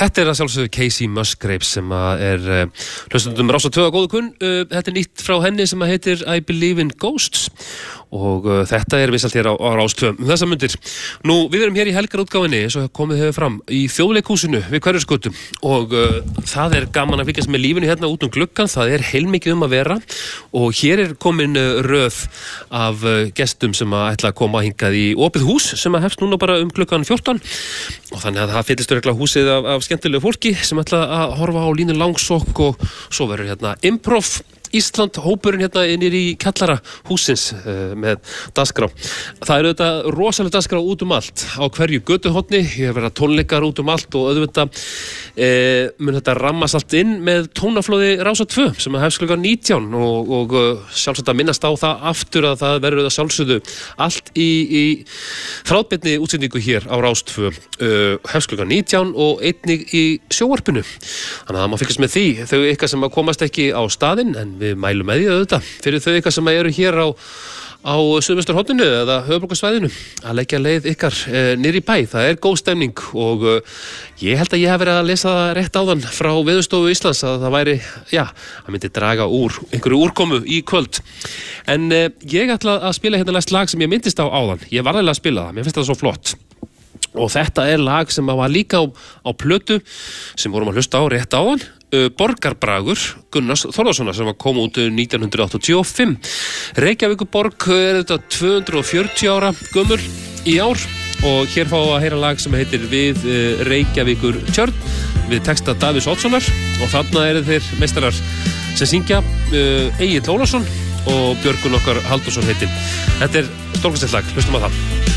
Þetta að sjálfsögðu Casey Musgraves sem hlustundum Rás 2 góðu kunn. Þetta nýtt frá henni sem heitir I Believe in Ghosts og þetta vissalt hér á Rás 2 þessa mundir. Nú, við erum hér í helgarútgáfinni eins og komið hefur fram í Þjóðleikhúsinu við Hverfisgötu og það gaman að fylgjast með lífinu hérna út gluggann, það heilmikið að vera og hér komin röð af gestum sem ætla að koma hingað í opið hús sem hefst núna bara klukkan 14 og þannig að það fyllist örugglega húsið af skemmtilegu fólki sem ætla að horfa á Línu Langsokk og svo verður hérna Improv Ísland hópurinn hérna niður í kjallara húsins með dagskrá. Það þetta rosalega dagskrá út allt á hverju götuhorni, ég verða tónleikar út allt og auðvitað mun þetta rammast allt inn með tónaflóði Rásar 2 sem hefst klukkan 19 og sjálfsagt að minnast á það aftur að það verður að sjálfsögðu allt í þráðbeinni útsendingu hér á Rás 2 hefst klukkan 19 og einnig í sjónvarpinu. Þannig að maður fylgist með því þau ykkar sem komast ekki á staðinn en við mælum með því auðvitað fyrir þau ykkar sem eru hér á Suðvesturhorninu eða höfuðborgarsvæðinu að leggja leið ykkar niður í bæ. Það góð stemning og ég held að ég hef verið að lesa það rétt áðan frá Veðurstofu Íslands að það væri, að myndi draga úr einhverju úrkomu í kvöld. En ég ætla að spila hérna næst lag sem ég myndist á áðan. Ég var alveg að spila það, mér finnst það svo flott. Og þetta lag sem var líka á plötu sem vorum að hlusta á rétt áðan. Borgarbragur Gunnars Þórðarssonar sem kom út 1985. Reykjavíkurborg þetta 240 ára gömul í ár og hér fá að heyra lag sem heitir Við Reykjavíkur tjörn við texta Davíðs Oddssonar og þarna þeir meistarar sem syngja Egill Ólafsson og Björgun okkar Halldórsson heitir. Þetta stórkostlegt lag, hlustum á það.